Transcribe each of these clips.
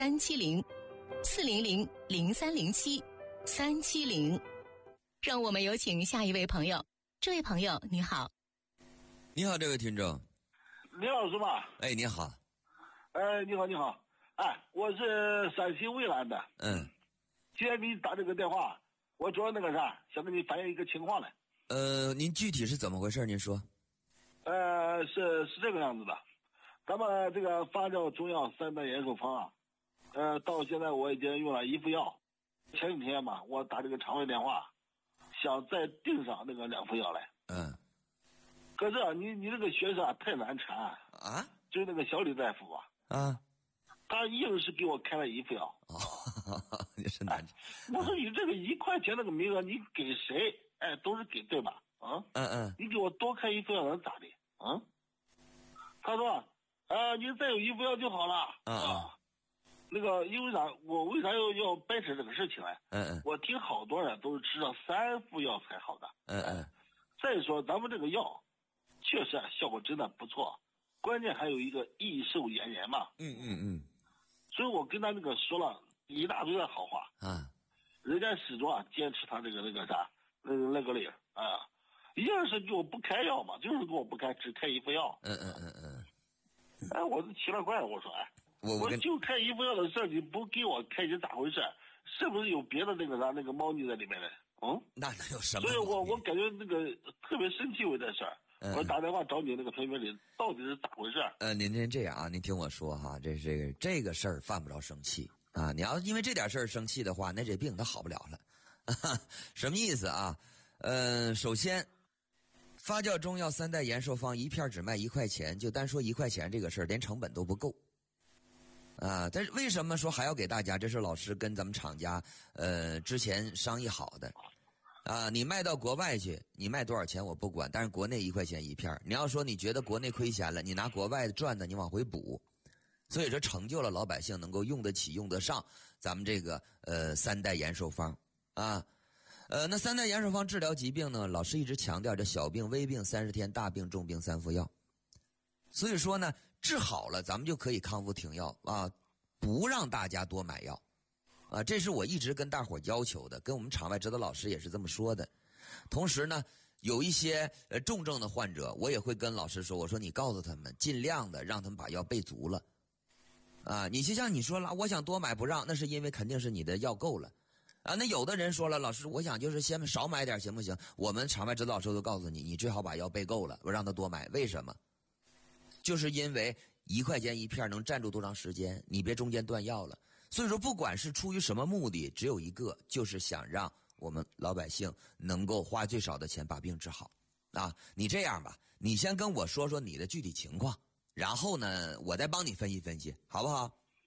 370-400-0307-370。让我们有请下一位朋友。这位朋友你好。 你好，这位听众。 李老师吧？ 哎，你好。 你好，你好。哎，我是陕西渭南的。今天给你打这个电话，我主要那个啥，想跟你反映一个情况来。 您具体是怎么回事？您说。 是这个样子的，咱们这个发酵中药3代延寿方啊，到现在我已经用了1副药。前几天吧，我打这个肠胃电话，想再订上那个2副药来。可是啊，你这个学生啊太难缠啊，就是那个小李大夫他硬是给我开了1副药。 你是难缠。 我说你这个1块钱那个名额你给谁？都是给对吧？你给我多开1副药能咋的？他说你再有1副药就好了。那个因为啥？我为啥要掰扯这个事情呢？我听好多人都是吃了3副药才好的。再说咱们这个药确实效果真的不错，关键还有一个益寿延年嘛。所以我跟他那个说了一大堆的好话人家始终坚持他这个那个啥那个理硬是给我不开药嘛，就是给我不开，只开1副药。我都奇了怪了，我说我就开1副药的事，你不给我开是咋回事？是不是有别的那个啥那个猫腻在里面呢？ 那能有什么？ 所以我感觉那个特别生气为这事儿。我打电话找你那个评评理，到底是咋回事？ 您这样啊，您听我说哈，这个事儿犯不着生气啊。你要因为这点事儿生气的话，那这病它好不了了。什么意思啊？首先，发酵中药3代延寿方1片只卖1块钱，就单说1块钱这个事儿，连成本都不够。但是为什么说还要给大家？这是老师跟咱们厂家之前商议好的。你卖到国外去，你卖多少钱我不管，但是国内1块钱1片。你要说你觉得国内亏钱了，你拿国外赚的你往回补，所以说成就了老百姓能够用得起用得上咱们这个3代延寿方那3代延寿方治疗疾病呢，老师一直强调这小病微病30天，大病重病3副药。所以说呢，治好了咱们就可以康复停药不让大家多买药。这是我一直跟大伙要求的，跟我们场外指导老师也是这么说的。同时呢，有一些重症的患者，我也会跟老师说，我说你告诉他们，尽量的让他们把药备足了。你就像你说了，我想多买不让，那是因为肯定是你的药够了。那有的人说了，老师，我想就是先少买点行不行？我们场外指导老师都告诉你，你最好把药备够了，我让他多买。为什么？就是因为1块钱1片能站住多长时间，你别中间断药了。所以说不管是出于什么目的，只有一个，就是想让我们老百姓能够花最少的钱把病治好。你这样吧，你先跟我说说你的具体情况，然后呢我再帮你分析分析，好不好？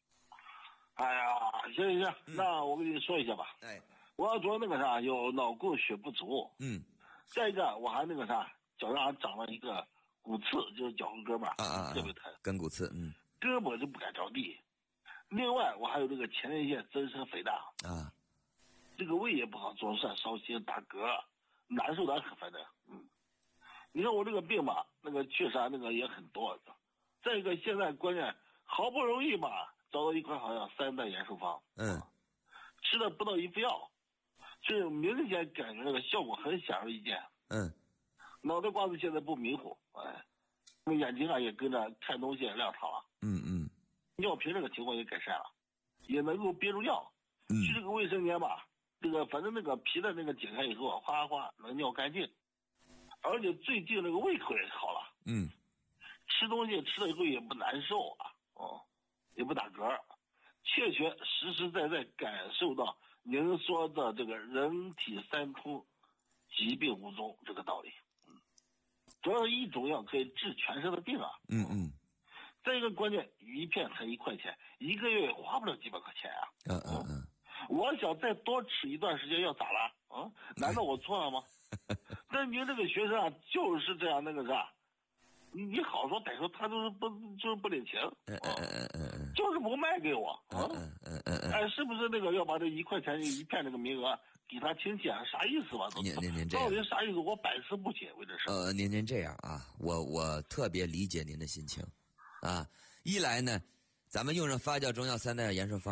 行，那我跟你说一下吧。我主要那个啥有脑供血不足。再一个我还那个啥脚上长了一个骨刺，就是脚后跟嘛，特别疼， 跟骨刺， 胳膊就不敢着地。另外我还有这个前列腺增生肥大这个胃也不好，总是烧心打嗝，难受的很，反正你看我这个病吧，那个确实那个也很多。再一个现在关键好不容易吧找到一款好像3代延寿方，吃了不到1副药，就是明显感觉那个效果很显而易见。脑袋瓜子现在不迷糊，那眼睛也跟着看东西亮堂了。尿频这个情况也改善了，也能够憋住尿。去这个卫生间吧，这个反正那个皮的那个剪开以后哗哗能尿干净，而且最近那个胃口也好了。吃东西吃了以后也不难受也不打嗝，确实实在在感受到您说的这个人体3通疾病无踪这个道理。主要是一种药可以治全身的病再一个关键1片才1块钱，1个月也花不了几百块钱我想再多吃一段时间要咋了难道我错了吗？但您这个学生就是这样那个啥，你好说歹说他就是不领情就是不卖给我是不是那个要把这1块钱1片那个名额给他亲戚啥意思吧？ 您这样到底啥意思？我百思不解为这事。 您这样我特别理解您的心情一来呢， 咱们用上发酵中药3代延寿方。